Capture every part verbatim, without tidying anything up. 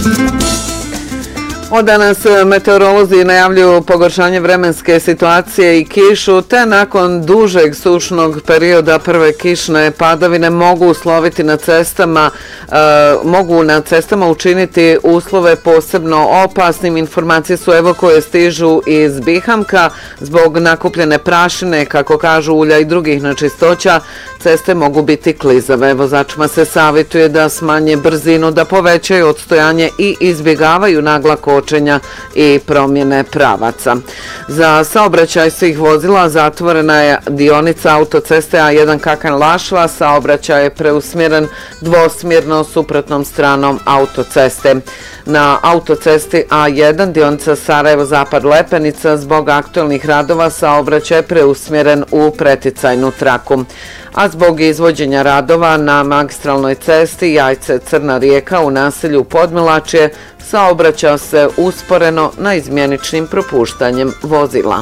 Od danas meteorolozi najavljuju pogoršanje vremenske situacije i kišu, te nakon dužeg sušnog perioda prve kišne padavine mogu usloviti na cestama, e, mogu na cestama učiniti uslove posebno opasnim. Informacije su evo koje stižu iz Bihamka. Zbog nakupljene prašine, kako kažu, ulja i drugih nečistoća, ceste mogu biti klizave. Vozačima se savjetuje da smanje brzinu, da povećaju odstojanje i izbjegavaju nagla kočenja i promjene pravaca. Za saobraćaj svih vozila zatvorena je dionica autoceste A jedan Kakan-Lašva, saobraćaj je preusmjeren dvosmjerno suprotnom stranom autoceste. Na autocesti A jedan dionica Sarajevo-Zapad-Lepenica zbog aktualnih radova saobraćaj je preusmjeren u preticajnu traku. A zbog izvođenja radova na magistralnoj cesti Jajce-Crna Rijeka u naselju Podmilačje saobraća se usporeno na izmjeničnim propuštanjem vozila.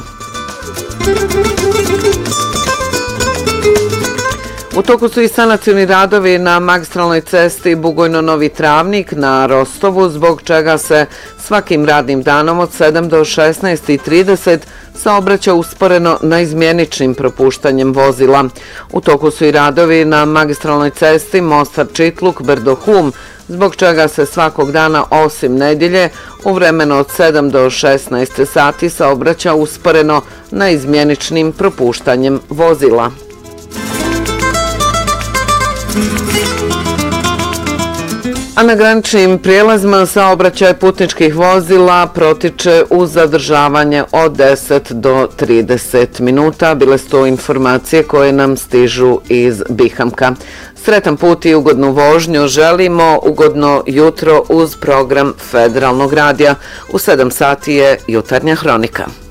U toku su i sanacioni radovi na magistralnoj cesti Bugojno-Novi Travnik na Rostovu, zbog čega se svakim radnim danom od sedam do šesnaest i trideset saobraća usporeno na izmjeničnim propuštanjem vozila. U toku su i radovi na magistralnoj cesti Mostar-Čitluk-Brdo-Hum, zbog čega se svakog dana osim nedjelje u vremenu od sedam do šesnaest sati saobraća usporeno na izmjeničnim propuštanjem vozila. A na graničnim prijelazima saobraćaj putničkih vozila protiče uz zadržavanje od deset do trideset minuta. Bile su to informacije koje nam stižu iz Bihamka. Sretan put i ugodnu vožnju želimo, ugodno jutro uz program Federalnog radija. U sedam sati je jutarnja hronika.